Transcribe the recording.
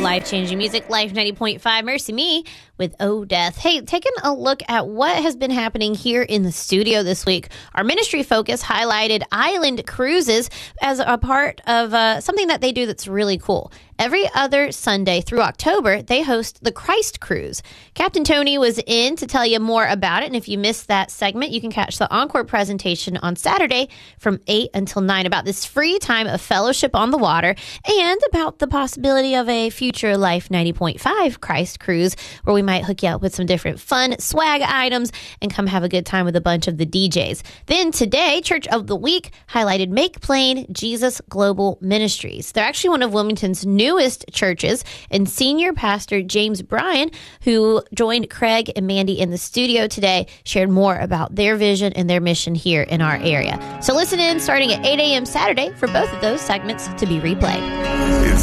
life-changing music, Life 90.5, Mercy Me with Oh Death. Hey, taking a look at what has been happening here in the studio this week. Our ministry focus highlighted island cruises as a part of something that they do that's really cool. Every other Sunday through October, they host the Christ Cruise. Captain Tony was in to tell you more about it, and if you missed that segment, you can catch the encore presentation on Saturday from 8 until 9 about this free time of fellowship on the water and about the possibility of a future Life 90.5 Christ Cruise where we might hook you up with some different fun swag items and come have a good time with a bunch of the DJs. Then today, Church of the Week highlighted Make Plain Jesus Global Ministries. They're actually one of Wilmington's newest churches, and senior pastor James Bryan, who joined Craig and Mandy in the studio today, shared more about their vision and their mission here in our area. So listen in starting at 8 a.m. Saturday for both of those segments to be replayed. It's